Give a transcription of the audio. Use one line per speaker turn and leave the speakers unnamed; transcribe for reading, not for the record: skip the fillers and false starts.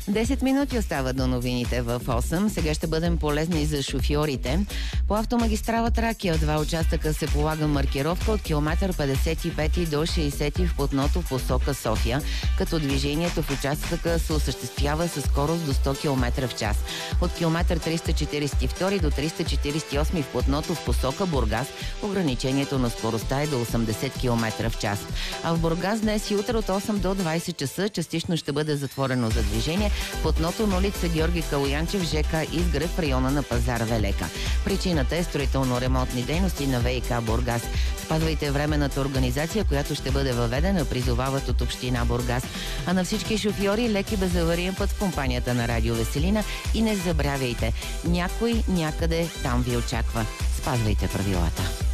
10 минути остава до новините в 8. Сега ще бъдем полезни за шофьорите. По автомагистрала Тракия в 2 участъка се полага маркировка от километър 55 до 60 в платното в посока София, като движението в участъка се осъществява със скорост до 100 км в час. От километър 342 до 348 в платното в посока Бургас ограничението на скоростта е до 80 км в час. А в Бургас днес и утре от 8 до 20 часа частично ще бъде затворено за движение платното на улица Георги Калоянчев, ЖК Изгрев в района на пазар Велека. Причината е строително-ремонтни дейности на ВиК Бургас. Спазвайте временната организация, която ще бъде въведена, призовават от община Бургас. А на всички шофьори леки безавариен път в компанията на Радио Веселина и не забравяйте, някой някъде там ви очаква. Спазвайте правилата.